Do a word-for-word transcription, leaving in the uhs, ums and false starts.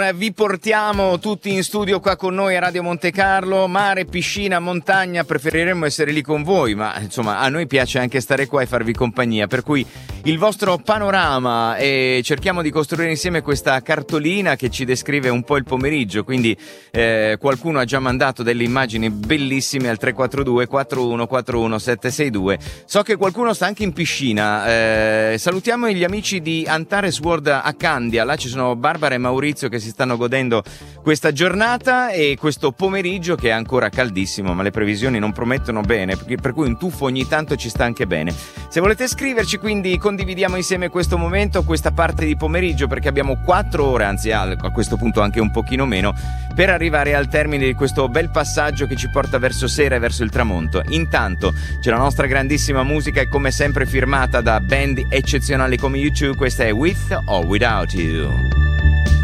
Vi portiamo tutti in studio qua con noi a Radio Monte Carlo, mare, piscina, montagna, preferiremmo essere lì con voi, ma insomma a noi piace anche stare qua e farvi compagnia, per cui il vostro panorama, e cerchiamo di costruire insieme questa cartolina che ci descrive un po' il pomeriggio, quindi eh, qualcuno ha già mandato delle immagini bellissime al tre quattro due quattro uno quattro uno sette sei due. So che qualcuno sta anche in piscina, eh, salutiamo gli amici di Antares World a Candia, là ci sono Barbara e Maurizio che si stanno godendo questa giornata e questo pomeriggio che è ancora caldissimo, ma le previsioni non promettono bene, per cui un tuffo ogni tanto ci sta anche bene. Se volete scriverci, quindi condividiamo insieme questo momento, questa parte di pomeriggio, perché abbiamo quattro ore, anzi a questo punto anche un pochino meno, per arrivare al termine di questo bel passaggio che ci porta verso sera e verso il tramonto. Intanto c'è la nostra grandissima musica e come sempre firmata da band eccezionali come U due, questa è With or Without You.